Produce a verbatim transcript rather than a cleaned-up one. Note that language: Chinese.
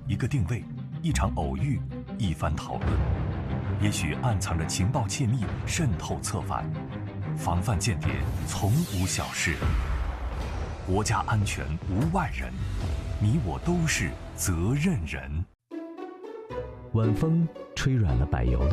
一个定位，一场偶遇，一番讨论，也许暗藏着情报窃密渗透策反，防范间谍从无小事。国家安全无外人，你我都是责任人。 晚风吹软了柏油路，